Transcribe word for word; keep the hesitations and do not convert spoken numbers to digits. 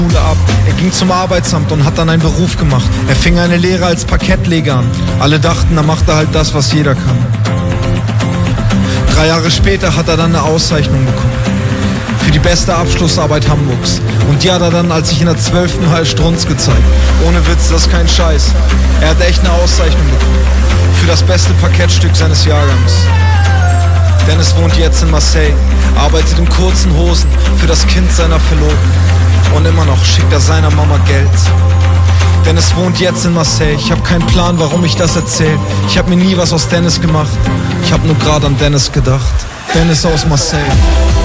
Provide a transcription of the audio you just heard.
Schule ab. Er ging zum Arbeitsamt und hat dann einen Beruf gemacht. Er fing eine Lehre als Parkettleger an. Alle dachten, er macht er halt das, was jeder kann. Drei Jahre später hat er dann eine Auszeichnung bekommen. Für die beste Abschlussarbeit Hamburgs. Und die hat er dann, als ich in der zwölften Hall Strunz gezeigt. Ohne Witz, das ist kein Scheiß. Er hat echt eine Auszeichnung bekommen. Für das beste Parkettstück seines Jahrgangs. Dennis wohnt jetzt in Marseille, arbeitet in kurzen Hosen für das Kind seiner Verlobten. Und immer noch schickt er seiner Mama Geld. Dennis wohnt jetzt in Marseille. Ich hab keinen Plan, warum ich das erzähl. Ich hab mir nie was aus Dennis gemacht. Ich hab nur gerade an Dennis gedacht. Dennis aus Marseille.